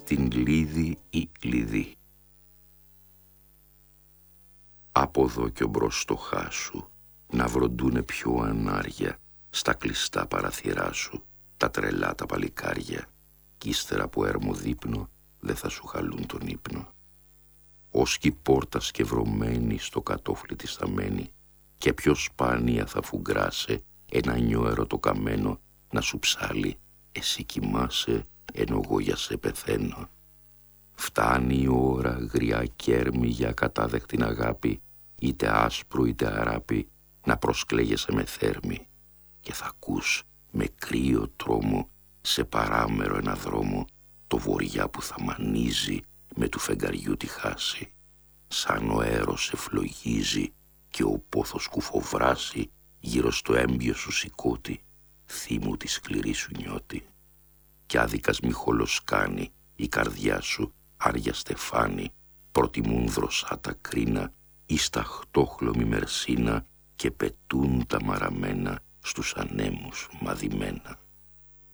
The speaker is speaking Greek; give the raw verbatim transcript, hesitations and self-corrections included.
στην λίδη ή κλειδί. Από εδώ κι ομπρός στο χάσου να βροντούνε πιο ανάρια στα κλειστά παραθυρά σου τα τρελά τα παλικάρια, κι ύστερα από ερμοδείπνο δε θα σου χαλούν τον ύπνο. Ως κι η πόρτα σκευρωμένη στο κατόφλι της θα μένει και πιο σπάνια θα φουγκράσαι ένα νιό το καμένο να σου ψάλει εσύ κοιμάσαι ενώ εγώ για σε πεθαίνω. Φτάνει η ώρα γριά κέρμη για κατάδεκτην αγάπη, είτε άσπρο είτε αράπη, να προσκλαίγεσαι με θέρμη και θα ακούς με κρύο τρόμο σε παράμερο ένα δρόμο το βοριά που θα μανίζει με του φεγγαριού τη χάση. Σαν ο αέρος σε φλογίζει και ο πόθος κουφοβράσει γύρω στο έμπιο σου σηκώτη, θύμου τη σκληρή σου νιώτη. Κι άδικας μη χολοσκάνει η καρδιά σου άρια στεφάνι, προτιμούν δροσά τα κρίνα ή στα χτώχλωμη μερσίνα και πετούν τα μαραμένα στους ανέμους μαδημένα.